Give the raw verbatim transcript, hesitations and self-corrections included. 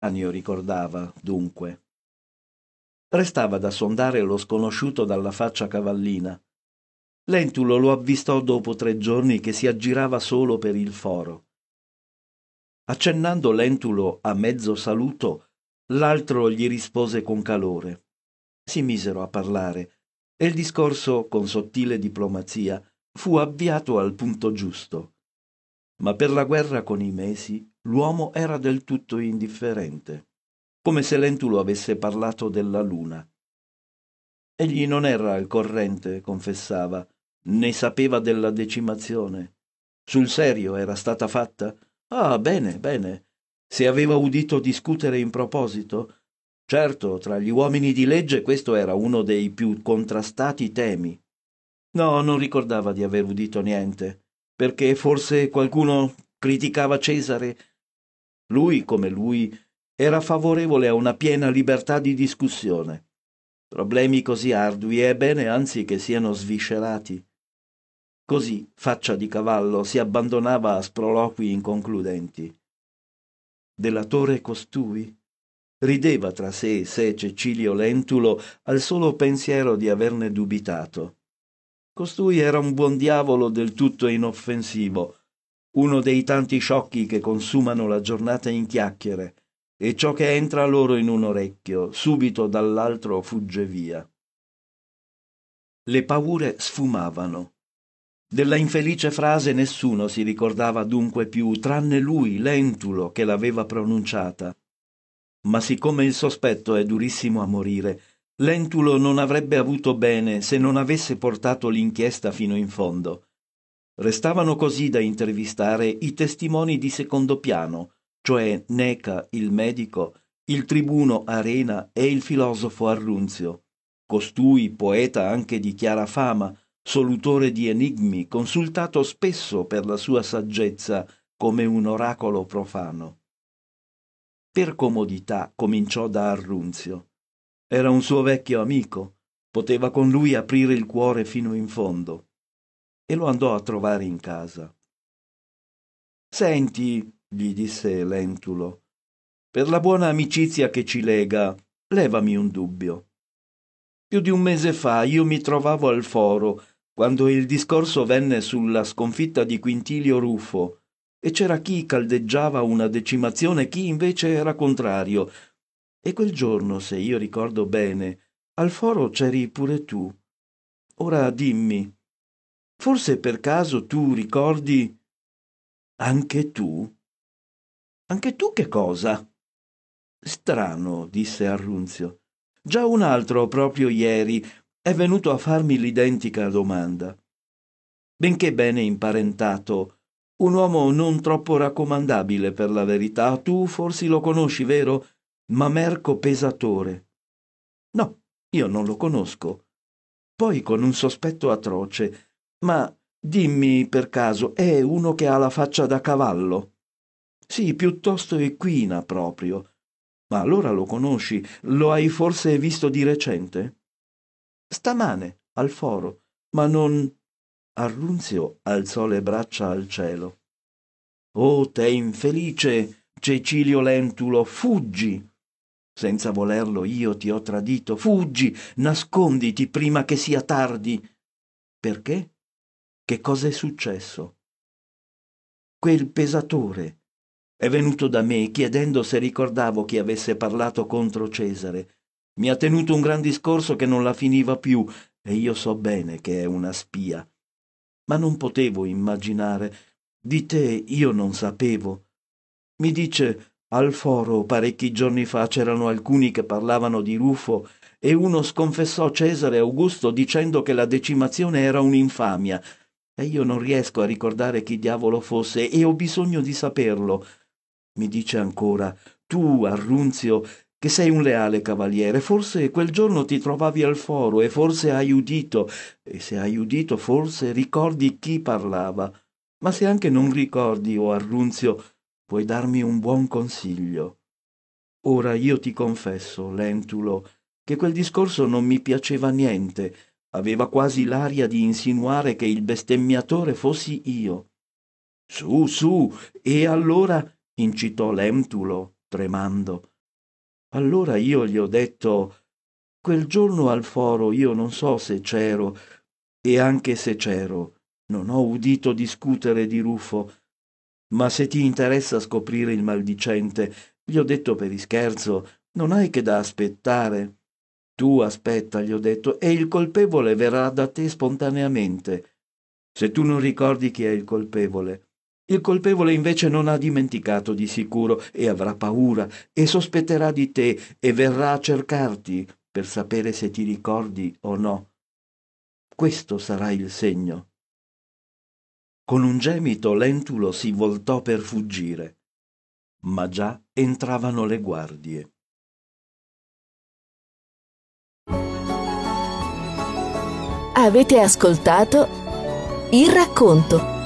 Anio ricordava, dunque. Restava da sondare lo sconosciuto dalla faccia cavallina. Lentulo lo avvistò dopo tre giorni che si aggirava solo per il foro. Accennando Lentulo a mezzo saluto, l'altro gli rispose con calore. Si misero a parlare e il discorso, con sottile diplomazia, fu avviato al punto giusto. Ma per la guerra con i Mesi l'uomo era del tutto indifferente, come se Lentulo avesse parlato della luna. Egli non era al corrente, confessava, né sapeva della decimazione. Sul serio era stata fatta? Ah, bene, bene. Se aveva udito discutere in proposito? Certo, tra gli uomini di legge questo era uno dei più contrastati temi. No, non ricordava di aver udito niente, perché forse qualcuno criticava Cesare. Lui, come lui, era favorevole a una piena libertà di discussione. Problemi così ardui è bene anzi che siano sviscerati. Così, faccia di cavallo, si abbandonava a sproloqui inconcludenti. Delatore costui? Rideva tra sé e sé Cecilio Lentulo al solo pensiero di averne dubitato. Costui era un buon diavolo del tutto inoffensivo, uno dei tanti sciocchi che consumano la giornata in chiacchiere, e ciò che entra loro in un orecchio, subito dall'altro fugge via. Le paure sfumavano. Della infelice frase nessuno si ricordava dunque più, tranne lui, Lentulo, che l'aveva pronunciata. Ma siccome il sospetto è durissimo a morire, Lentulo non avrebbe avuto bene se non avesse portato l'inchiesta fino in fondo. Restavano così da intervistare i testimoni di secondo piano, cioè Neca, il medico, il tribuno Arena e il filosofo Arrunzio. Costui, poeta anche di chiara fama, solutore di enigmi, consultato spesso per la sua saggezza come un oracolo profano. Per comodità cominciò da Arrunzio. Era un suo vecchio amico, poteva con lui aprire il cuore fino in fondo, e lo andò a trovare in casa. «Senti», gli disse Lentulo, «per la buona amicizia che ci lega, levami un dubbio. Più di un mese fa io mi trovavo al foro, quando il discorso venne sulla sconfitta di Quintilio Ruffo, e c'era chi caldeggiava una decimazione, chi invece era contrario. E quel giorno, se io ricordo bene, al foro c'eri pure tu. Ora dimmi, forse per caso tu ricordi anche tu? Anche tu che cosa?» «Strano», disse Arrunzio. «Già un altro, proprio ieri, è venuto a farmi l'identica domanda. Benché bene imparentato, un uomo non troppo raccomandabile per la verità. Tu forsi lo conosci, vero? Mamerco Pesatore». «No, io non lo conosco». Poi con un sospetto atroce: «Ma dimmi, per caso, è uno che ha la faccia da cavallo?» «Sì, piuttosto equina proprio». «Ma allora lo conosci? Lo hai forse visto di recente?» «Stamane, al foro, ma non...» Arrunzio alzò le braccia al cielo. «Oh, te infelice, Cecilio Lentulo, fuggi! Senza volerlo io ti ho tradito. Fuggi, nasconditi prima che sia tardi». «Perché? Che cosa è successo?» «Quel pesatore è venuto da me chiedendo se ricordavo chi avesse parlato contro Cesare. Mi ha tenuto un gran discorso che non la finiva più, e io so bene che è una spia. Ma non potevo immaginare. Di te io non sapevo. Mi dice, al foro parecchi giorni fa c'erano alcuni che parlavano di Rufo, e uno sconfessò Cesare Augusto dicendo che la decimazione era un'infamia, e io non riesco a ricordare chi diavolo fosse, e ho bisogno di saperlo. Mi dice ancora, tu, Arrunzio, che sei un leale cavaliere, forse quel giorno ti trovavi al foro e forse hai udito, e se hai udito forse ricordi chi parlava. Ma se anche non ricordi, o Arrunzio, puoi darmi un buon consiglio. Ora io ti confesso, Lentulo, che quel discorso non mi piaceva niente, aveva quasi l'aria di insinuare che il bestemmiatore fossi io. Su, su, e allora, incitò Lentulo, tremando, Allora io gli ho detto: quel giorno al foro io non so se c'ero, e anche se c'ero, non ho udito discutere di Rufo, ma se ti interessa scoprire il maldicente, gli ho detto per ischerzo, non hai che da aspettare. Tu aspetta, gli ho detto, e il colpevole verrà da te spontaneamente. Se tu non ricordi chi è il colpevole. Il colpevole invece non ha dimenticato di sicuro e avrà paura e sospetterà di te e verrà a cercarti per sapere se ti ricordi o no. Questo sarà il segno. Con un gemito Lentulo si voltò per fuggire, ma già entravano le guardie. Avete ascoltato Il racconto.